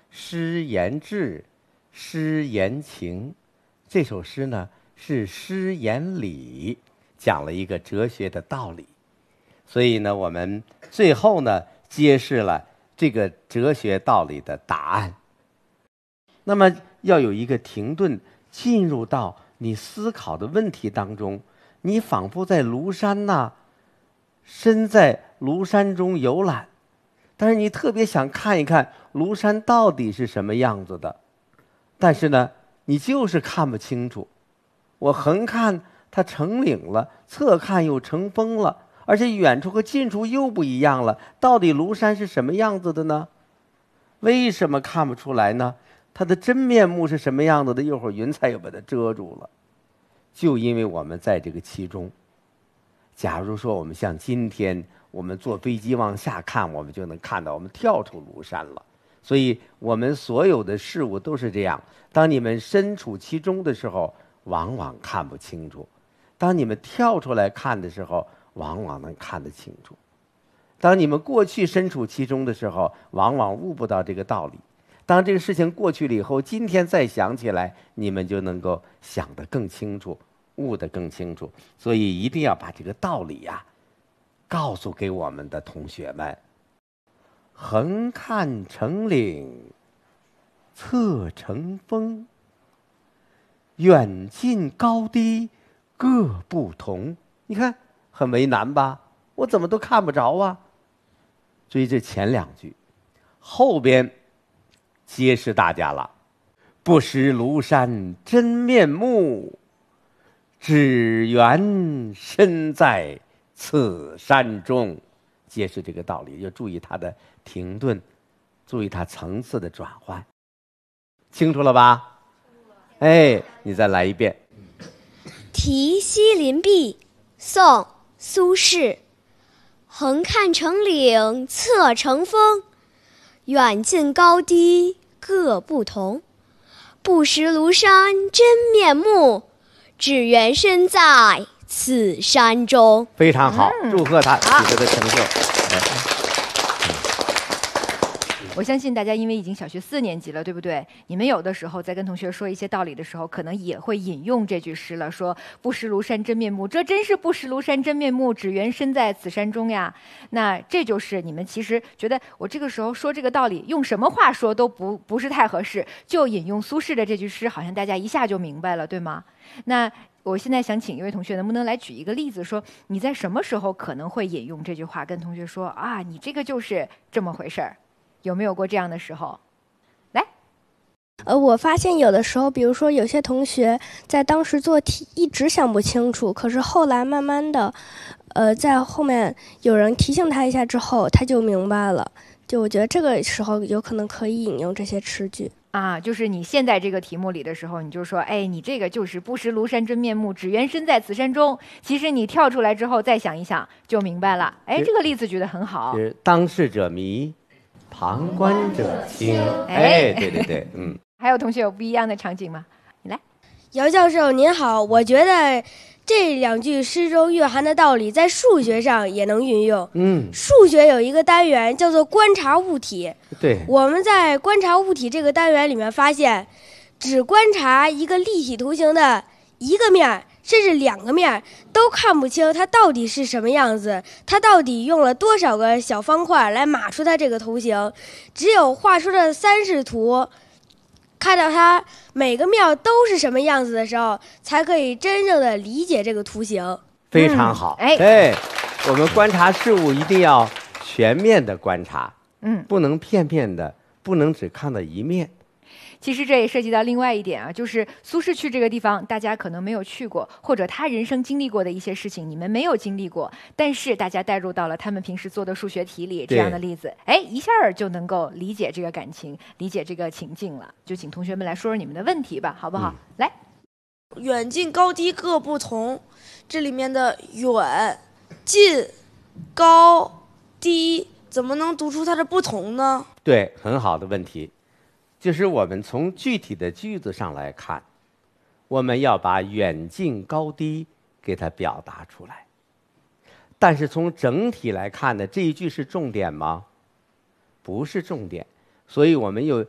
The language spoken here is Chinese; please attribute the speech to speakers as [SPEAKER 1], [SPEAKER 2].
[SPEAKER 1] 诗言志，诗言情。这首诗呢是诗言理，讲了一个哲学的道理。所以呢，我们最后呢揭示了这个哲学道理的答案。那么要有一个停顿，进入到你思考的问题当中，你仿佛在庐山呐，身在庐山中游览，但是你特别想看一看庐山到底是什么样子的，但是呢，你就是看不清楚。我横看它成岭了，侧看又成峰了，而且远处和近处又不一样了。到底庐山是什么样子的呢？为什么看不出来呢？它的真面目是什么样子的？一会儿云彩又把它遮住了。就因为我们在这个其中。假如说我们像今天，我们坐飞机往下看，我们就能看到我们跳出庐山了。所以我们所有的事物都是这样，当你们身处其中的时候，往往看不清楚；当你们跳出来看的时候，往往能看得清楚。当你们过去身处其中的时候，往往悟不到这个道理。当这个事情过去了以后，今天再想起来，你们就能够想得更清楚，悟得更清楚。所以一定要把这个道理呀，告诉给我们的同学们。横看成岭，侧成峰，远近高低各不同。你看很为难吧？我怎么都看不着啊？所以这前两句，后边揭示大家了。不识庐山真面目，只缘身在此山中。揭示这个道理，要注意它的停顿，注意它层次的转换。清楚了吧？哎，你再来一遍。
[SPEAKER 2] 题西林壁，宋·苏轼。横看成岭侧成峰，远近高低各不同。不识庐山真面目，只缘身在此山中。
[SPEAKER 1] 非常好，祝贺他取得的成就。
[SPEAKER 3] 我相信大家因为已经小学4年级了，对不对？你们有的时候在跟同学说一些道理的时候，可能也会引用这句诗了，说不识庐山真面目，这真是不识庐山真面目，只缘身在此山中呀。那这就是你们其实觉得我这个时候说这个道理，用什么话说都不是太合适，就引用苏轼的这句诗，好像大家一下就明白了，对吗？那我现在想请一位同学能不能来举一个例子，说你在什么时候可能会引用这句话跟同学说啊，你这个就是这么回事儿。有没有过这样的时候？来，
[SPEAKER 4] 我发现有的时候，比如说有些同学在当时做题一直想不清楚，可是后来慢慢的，在后面有人提醒他一下之后，他就明白了。就我觉得这个时候有可能可以引用这些诗句
[SPEAKER 3] 啊，就是你现在这个题目里的时候，你就说，哎，你这个就是不识庐山真面目，只缘身在此山中。其实你跳出来之后再想一想，就明白了。哎，这个例子举得很好。
[SPEAKER 1] 是当事者迷，旁观者清。哎，对对对，
[SPEAKER 3] 还有同学有不一样的场景吗？你来。
[SPEAKER 5] 姚教授您好，我觉得这两句诗中蕴含的道理在数学上也能运用。数学有一个单元叫做观察物体。
[SPEAKER 1] 对，
[SPEAKER 5] 我们在观察物体这个单元里面发现，只观察一个立体图形的一个面甚至两个面都看不清它到底是什么样子，它到底用了多少个小方块来码出它这个图形。只有画出的三视图，看到它每个面都是什么样子的时候，才可以真正的理解这个图形。
[SPEAKER 1] 非常好。对，我们观察事物一定要全面的观察，不能片片的，不能只看到一面。
[SPEAKER 3] 其实这也涉及到另外一点啊，就是苏轼去这个地方，大家可能没有去过，或者他人生经历过的一些事情，你们没有经历过，但是大家带入到了他们平时做的数学题里这样的例子，哎，一下就能够理解这个感情，理解这个情境了。就请同学们来说说你们的问题吧，好不好？来，
[SPEAKER 6] 远近高低各不同，这里面的远、近、高、低，怎么能读出它的不同呢？
[SPEAKER 1] 对，很好的问题。就是我们从具体的句子上来看，我们要把远近高低给它表达出来。但是从整体来看呢，这一句是重点吗？不是重点，所以我们又